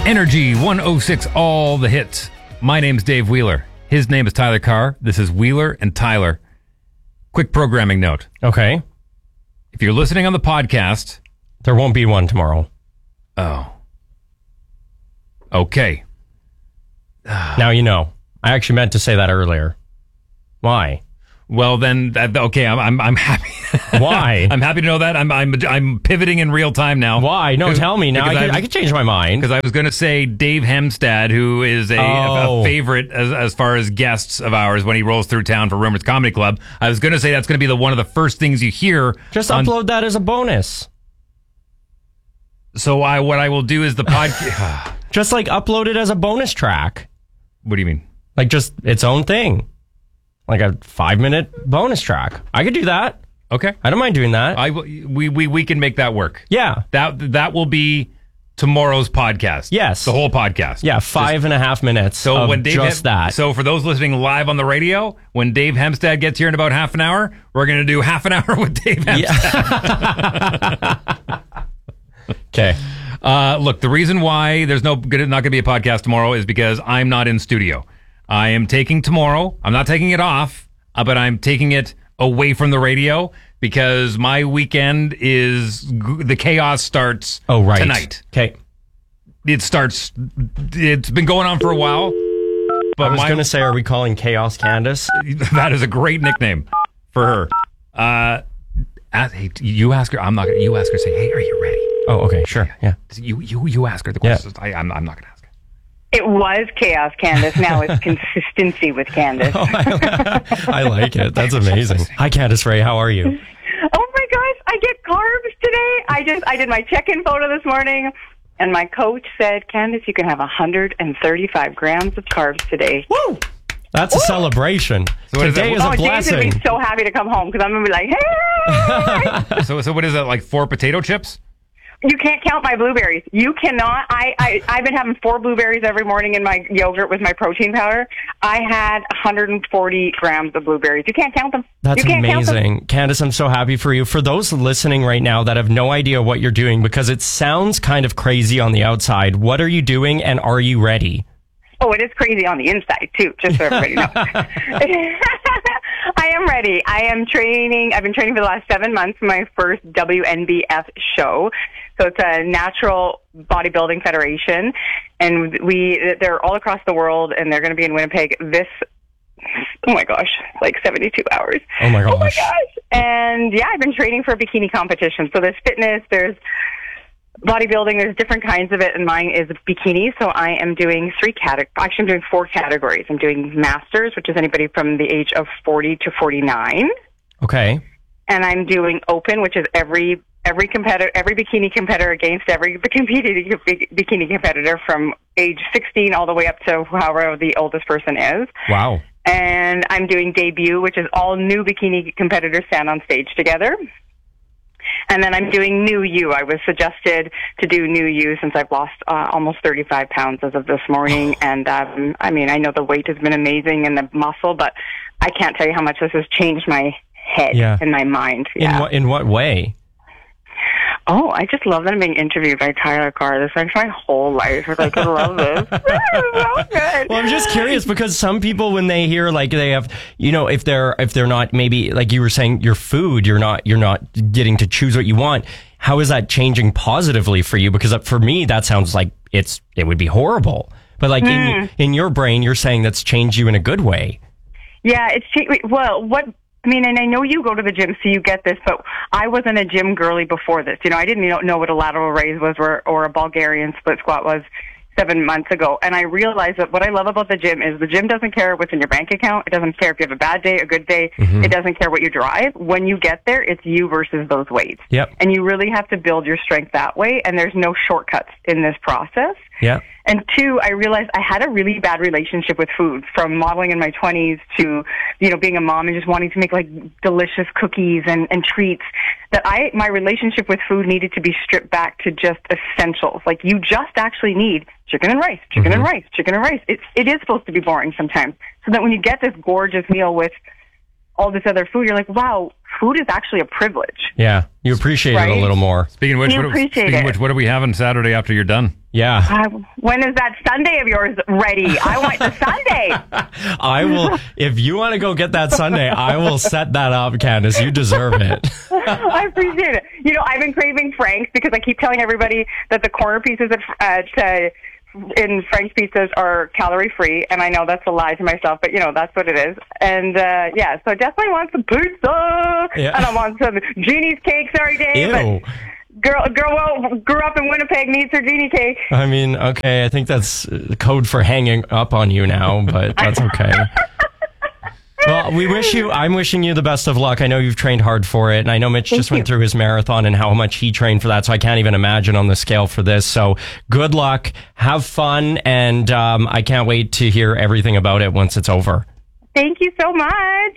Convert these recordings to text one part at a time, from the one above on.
Energy 106, all the hits. My name's Dave Wheeler. His name is Tyler Carr. This is Wheeler and Tyler. Quick programming note. Okay. If you're listening on the podcast... There won't be one tomorrow. Oh. Okay. Now you know. I actually meant to say that earlier. Why? Well, then, okay, I'm happy. Why? I'm happy to know that. I'm pivoting in real time now. Why? No, tell me now. I could change my mind. Because I was going to say Dave Hemstad, who is a favorite as far as guests of ours when he rolls through town for Rumors Comedy Club. I was going to say that's going to be one of the first things you hear. Just upload that as a bonus. So what I will do is the podcast. Just like upload it as a bonus track. What do you mean? Like just its own thing. Like a 5-minute bonus track. I could do that. Okay. I don't mind doing that. We can make that work. Yeah. That will be tomorrow's podcast. Yes. The whole podcast. Yeah, 5.5 minutes so when Dave that. So for those listening live on the radio, when Dave Hemstad gets here in about half an hour, we're going to do half an hour with Dave Hemstad. Yeah. Okay. Look, the reason why there's not going to be a podcast tomorrow is because I'm not in studio. I am taking tomorrow. I'm not taking it off, but I'm taking it away from the radio because my weekend the chaos starts tonight. Okay. It's been going on for a while. But I was going to say, are we calling Chaos Candace? That is a great nickname for her. Hey, you ask her. I'm not going to. You ask her. Say, hey, are you ready? Oh, okay, sure. Yeah. You ask her the questions. Yeah. I'm not going to ask her. It was Chaos Candace. Now it's consistency with Candace. Oh, I like it. That's amazing. Hi, Candace Ray. How are you? Oh my gosh, I get carbs today. I did my check-in photo this morning, and my coach said, Candace, you can have 135 grams of carbs today. Woo! That's a celebration. So today is a blessing. James would be so happy to come home because I'm going to be like, hey! So what is that, like 4 potato chips? You can't count my blueberries. You cannot. I've been having 4 blueberries every morning in my yogurt with my protein powder. I had 140 grams of blueberries. You can't count them. That's amazing. Candace, I'm so happy for you. For those listening right now that have no idea what you're doing, because it sounds kind of crazy on the outside, what are you doing and are you ready? Oh, it is crazy on the inside, too, just so everybody knows. I am ready. I am training. I've been training for the last 7 months for my first WNBF show. So it's a natural bodybuilding federation, and they're all across the world, and they're going to be in Winnipeg oh my gosh, like 72 hours. Oh my gosh. Oh my gosh. And yeah, I've been training for a bikini competition. So there's fitness, there's bodybuilding, there's different kinds of it, and mine is bikini. So I am doing 3 categories. Actually, I'm doing 4 categories. I'm doing masters, which is anybody from the age of 40 to 49. Okay. And I'm doing open, which is every competitor, every bikini competitor against every competing bikini competitor from age 16 all the way up to however the oldest person is. Wow. And I'm doing debut, which is all new bikini competitors stand on stage together. And then I'm doing New You. I was suggested to do New You since I've lost almost 35 pounds as of this morning. And I mean, I know the weight has been amazing and the muscle, but I can't tell you how much this has changed my head and my mind. Yeah. In what way? Oh, I just love that I'm being interviewed by Tyler Carr. This makes my whole life. Like, I love this. This is so good. Well, I'm just curious because some people, when they hear like they have, you know, if they're not, maybe like you were saying, your food, you're not getting to choose what you want. How is that changing positively for you? Because for me, that sounds like it would be horrible. But like in your brain, you're saying that's changed you in a good way. Yeah, I mean, and I know you go to the gym, so you get this, but I wasn't a gym girly before this. You know, I didn't know what a lateral raise was or a Bulgarian split squat was 7 months ago. And I realized that what I love about the gym is the gym doesn't care what's in your bank account. It doesn't care if you have a bad day, a good day. Mm-hmm. It doesn't care what you drive. When you get there, it's you versus those weights. Yep. And you really have to build your strength that way, and there's no shortcuts in this process. Yeah. And 2, I realized I had a really bad relationship with food, from modeling in my 20s to, you know, being a mom and just wanting to make like delicious cookies and treats, that my relationship with food needed to be stripped back to just essentials. Like, you just actually need chicken and rice, chicken and rice, chicken and rice. It is supposed to be boring sometimes. So that when you get this gorgeous meal with all this other food, you're like, wow, food is actually a privilege. Yeah, you appreciate it a little more. Speaking of which, You appreciate it. what are we having Saturday after you're done? Yeah. When is that Sunday of yours ready? I want the Sunday. I will, if you want to go get that Sunday, I will set that up, Candace. You deserve it. I appreciate it. You know, I've been craving Frank's because I keep telling everybody that the corner pieces in Frank's pizzas are calorie free, and I know that's a lie to myself, but you know, that's what it is. And yeah, so I definitely want some pizza, and I want some Jeannie's cakes every day. Ew. But grew up in Winnipeg, needs her Jeannie cake. I mean, okay, I think that's code for hanging up on you now, but that's okay. Well, I'm wishing you the best of luck. I know you've trained hard for it, and I know Mitch just went through his marathon and how much he trained for that, so I can't even imagine on the scale for this. So good luck, have fun, and I can't wait to hear everything about it once it's over. Thank you so much.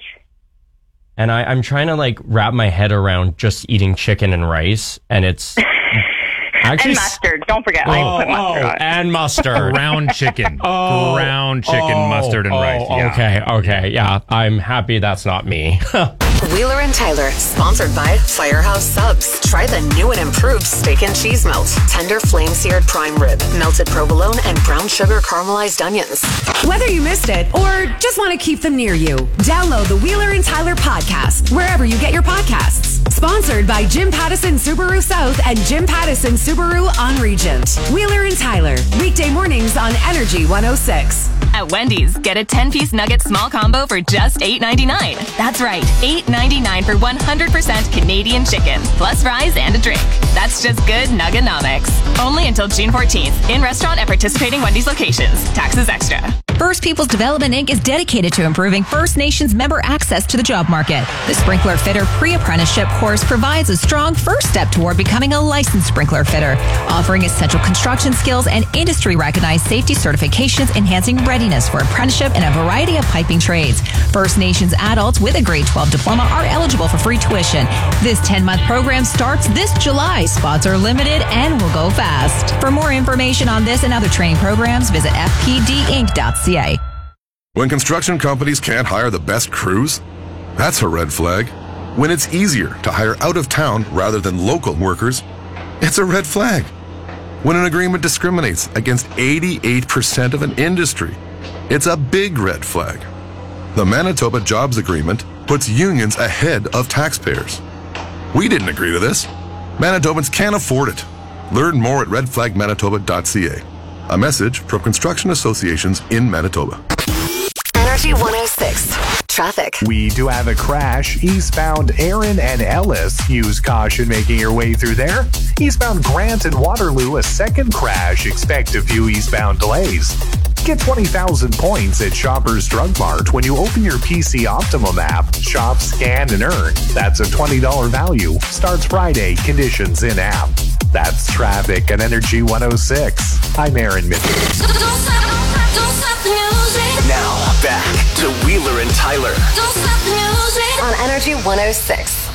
And I'm trying to like wrap my head around just eating chicken and rice, and it's actually and mustard. Don't forget, I put mustard on it. And mustard. Ground chicken. Ground chicken, mustard, and rice. Yeah. Okay, yeah. I'm happy that's not me. Wheeler and Tyler, sponsored by Firehouse Subs. Try the new and improved steak and cheese melt. Tender flame-seared prime rib, melted provolone, and brown sugar caramelized onions. Whether you missed it or just want to keep them near you, download the Wheeler and Tyler podcast wherever you get your podcasts. Sponsored by Jim Pattison Subaru South and Jim Pattison Subaru on Regent. Wheeler and Tyler, weekday mornings on Energy 106. At Wendy's, get a 10-piece nugget small combo for just $8.99. That's right, $8.99 for 100% Canadian chicken, plus fries and a drink. That's just good nuggenomics. Only until June 14th, in restaurant at participating Wendy's locations. Taxes extra. First Peoples Development Inc. is dedicated to improving First Nations member access to the job market. The Sprinkler Fitter Pre-Apprenticeship course provides a strong first step toward becoming a licensed sprinkler fitter, offering essential construction skills and industry-recognized safety certifications, enhancing readiness for apprenticeship in a variety of piping trades. First Nations adults with a grade 12 diploma are eligible for free tuition. This 10-month program starts this July. Spots are limited and will go fast. For more information on this and other training programs, visit fpdinc.ca. When construction companies can't hire the best crews, that's a red flag. When it's easier to hire out of town rather than local workers, it's a red flag. When an agreement discriminates against 88% of an industry, it's a big red flag. The Manitoba Jobs Agreement puts unions ahead of taxpayers. We didn't agree to this. Manitobans can't afford it. Learn more at redflagmanitoba.ca. A message from construction associations in Manitoba. Energy 106. Traffic. We do have a crash eastbound Erin and Ellis. Use caution making your way through there. Eastbound Grant and Waterloo, a second crash. Expect a few eastbound delays. Get 20,000 points at Shoppers Drug Mart when you open your PC Optimum app. Shop, scan, and earn. That's a $20 value. Starts Friday. Conditions in app. That's traffic at Energy 106. I'm Aaron Mitchell. Don't stop the music. Now, back to Wheeler and Tyler. Don't stop the music. On Energy 106.